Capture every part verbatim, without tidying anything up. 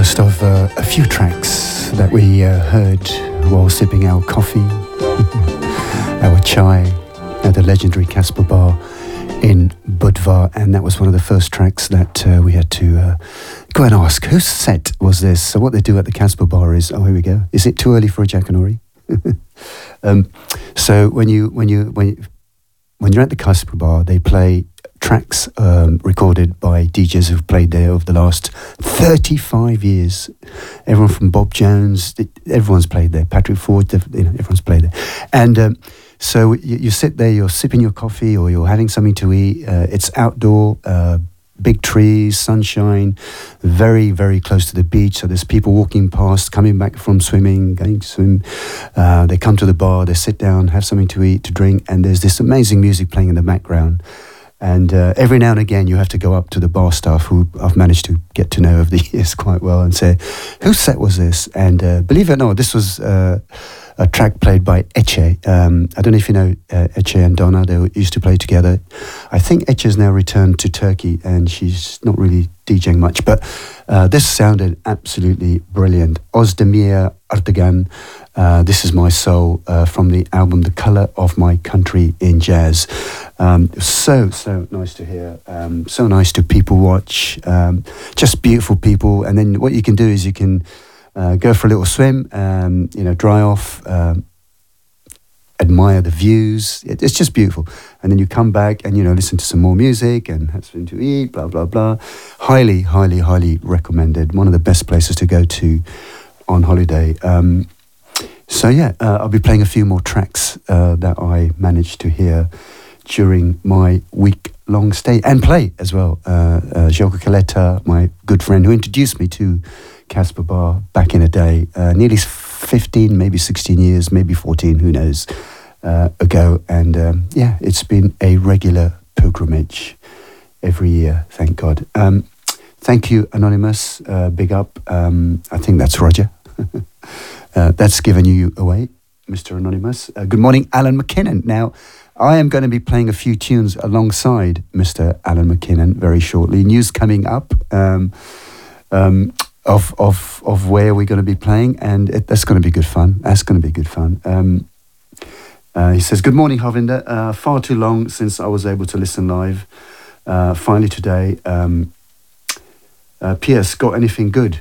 first of uh, a few tracks that we uh, heard while sipping our coffee, our chai at the legendary Casper Bar in Budva, and that was one of the first tracks that uh, we had to uh, go and ask, whose set was this? So what they do at the Casper Bar is, oh, here we go. Is it too early for a Jackanory? um, so when you when you when you, when you're at the Casper Bar, they play tracks um, recorded by D Js who've played there over the last thirty-five years. Everyone from Bob Jones, everyone's played there. Patrick Ford, you know, everyone's played there. And um, so you, you sit there, you're sipping your coffee or you're having something to eat. Uh, it's outdoor, uh, big trees, sunshine, very, very close to the beach. So there's people walking past, coming back from swimming, going to swim. Uh, they come to the bar, they sit down, have something to eat, to drink, and there's this amazing music playing in the background. And uh, every now and again, you have to go up to the bar staff, who I've managed to get to know over the years quite well, and say, whose set was this? And uh, believe it or not, this was uh, a track played by Eche. Um, I don't know if you know uh, Eche and Donna. They used to play together. I think Eche has now returned to Turkey, and she's not really DJing much. But uh, this sounded absolutely brilliant. Ozdemir Erdogan, uh, This Is My Soul, uh, from the album The Colour of My Country in Jazz. Um, so, so nice to hear. Um, so nice to people watch. Um, just beautiful people. And then what you can do is you can uh, go for a little swim, um, you know, dry off, um, admire the views. It, it's just beautiful. And then you come back and, you know, listen to some more music and have something to eat, blah, blah, blah. Highly, highly, highly recommended. One of the best places to go to on holiday. Um, so, yeah, uh, I'll be playing a few more tracks uh, that I managed to hear during my week-long stay, and play as well. Uh, uh, Joko Caletta, my good friend who introduced me to Casper Bar back in a day, uh, nearly fifteen, maybe sixteen years, maybe fourteen, who knows, uh, ago. And um, yeah, it's been a regular pilgrimage every year, thank God. Um, thank you, Anonymous, uh, big up. Um, I think that's Roger. uh, that's given you away, Mister Anonymous. Uh, good morning, Alan McKinnon. Now, I am going to be playing a few tunes alongside Mister Alan McKinnon very shortly. News coming up um, um, of of of where we're going to be playing, and it, that's going to be good fun. That's going to be good fun. Um, uh, he says, "Good morning, Harvinder. Uh, far too long since I was able to listen live. Uh, finally today. Um, uh, P S Got anything good?"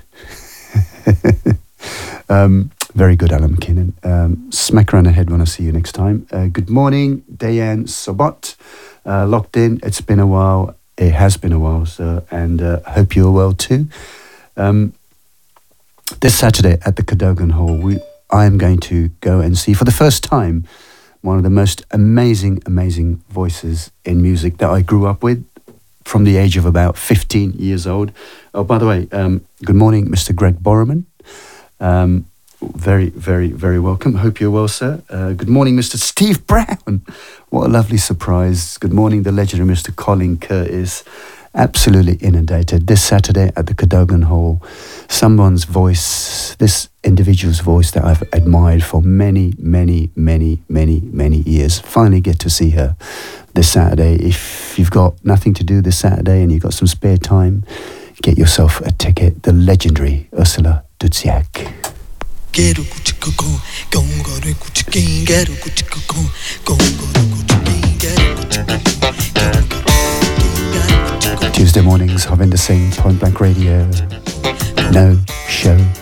um, Very good, Alan McKinnon. Um, smack around the head when I see you next time. Uh, good morning, Dayan Sobot. Uh, locked in. It's been a while. It has been a while, sir. And uh, I hope you're well too. Um, this Saturday at the Cadogan Hall, we, I am going to go and see, for the first time, one of the most amazing, amazing voices in music that I grew up with from the age of about fifteen years old. Oh, by the way, um, good morning, Mister Greg Borman. Um, Very, very, very welcome. Hope you're well, sir. Uh, good morning, Mister Steve Brown. What a lovely surprise. Good morning, the legendary Mister Colin Curtis. Absolutely inundated. This Saturday at the Cadogan Hall, someone's voice, this individual's voice that I've admired for many, many, many, many, many years. Finally get to see her this Saturday. If you've got nothing to do this Saturday and you've got some spare time, get yourself a ticket. The legendary Ursula Dudziak. Quero cuticocô, gongoro cutiquim, quero cuticocô, gongoro cutiquim, quero cuticocô. Tuesday mornings, Harvinder Singh, Point Blank Radio. No show